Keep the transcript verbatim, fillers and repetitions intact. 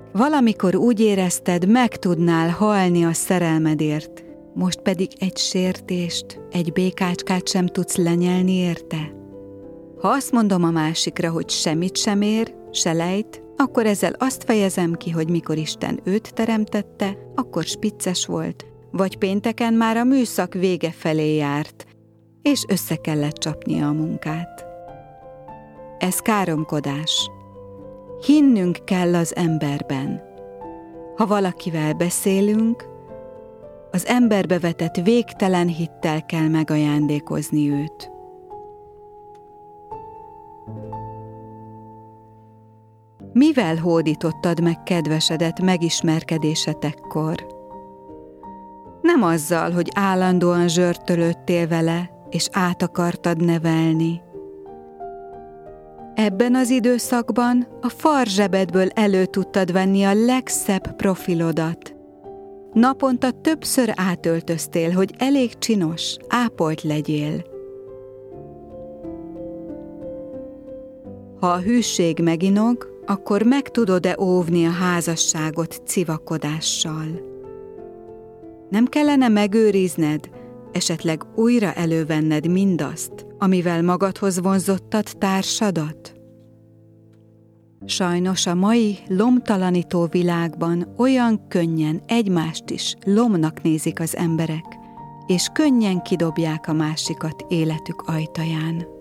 Valamikor úgy érezted, meg tudnál halni a szerelmedért, most pedig egy sértést, egy békácskát sem tudsz lenyelni érte. Ha azt mondom a másikra, hogy semmit sem ér, se lejt, akkor ezzel azt fejezem ki, hogy mikor Isten őt teremtette, akkor spicces volt, vagy pénteken már a műszak vége felé járt, és össze kellett csapnia a munkát. Ez káromkodás. Hinnünk kell az emberben. Ha valakivel beszélünk, az emberbe vetett végtelen hittel kell megajándékozni őt. Mivel hódítottad meg kedvesedet megismerkedésetekkor? Nem azzal, hogy állandóan zsörtölődtél vele, és át akartad nevelni. Ebben az időszakban a farzsebedből elő tudtad venni a legszebb profilodat. Naponta többször átöltöztél, hogy elég csinos, ápolt legyél. Ha a hűség meginog, akkor meg tudod-e óvni a házasságot civakodással? Nem kellene megőrizned, esetleg újra elővenned mindazt, amivel magadhoz vonzottad társadat? Sajnos a mai lomtalanító világban olyan könnyen egymást is lomnak nézik az emberek, és könnyen kidobják a másikat életük ajtaján.